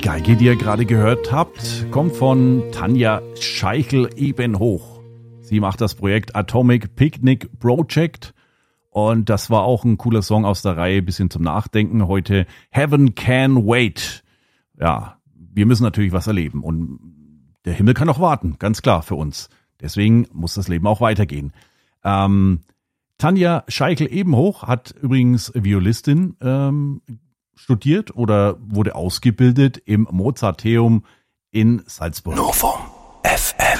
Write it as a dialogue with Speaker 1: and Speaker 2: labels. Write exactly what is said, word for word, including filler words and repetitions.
Speaker 1: Geige, die ihr gerade gehört habt, kommt von Tanja Scheichel-Ebenhoch. Sie macht das Projekt Atomic Picnic Project und das war auch ein cooler Song aus der Reihe, bisschen zum Nachdenken. Heute Heaven Can Wait. Ja, wir müssen natürlich was erleben und der Himmel kann auch warten, ganz klar für uns. Deswegen muss das Leben auch weitergehen. Ähm, Tanja Scheichel-Ebenhoch hat übrigens Violistin ähm, studiert oder wurde ausgebildet im Mozarteum in Salzburg.
Speaker 2: Novum F M.